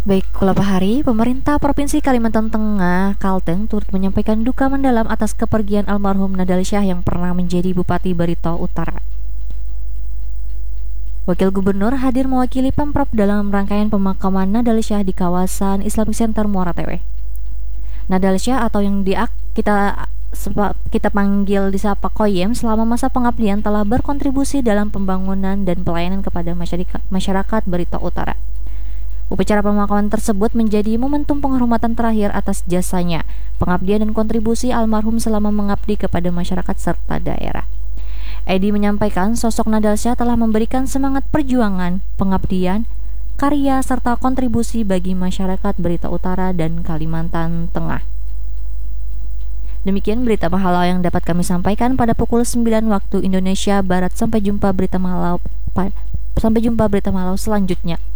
Baik, Kula Bahari, pemerintah Provinsi Kalimantan Tengah, Kalteng, turut menyampaikan duka mendalam atas kepergian almarhum Nadalsyah yang pernah menjadi Bupati Barito Utara. Wakil Gubernur hadir mewakili Pemprov dalam rangkaian pemakaman Nadalsyah di kawasan Islamic Center Muara Tewe. Nadalsyah atau yang kita panggil disapa Koyem selama masa pengabdian telah berkontribusi dalam pembangunan dan pelayanan kepada masyarakat Barito Utara. Upacara pemakaman tersebut menjadi momentum penghormatan terakhir atas jasanya, pengabdian dan kontribusi almarhum selama mengabdi kepada masyarakat serta daerah. Edi menyampaikan sosok Nadalsyah telah memberikan semangat perjuangan, pengabdian, karya serta kontribusi bagi masyarakat Barito Utara dan Kalimantan Tengah. Demikian berita Mahalau yang dapat kami sampaikan pada pukul 9 waktu Indonesia Barat. Sampai jumpa berita Mahalau selanjutnya.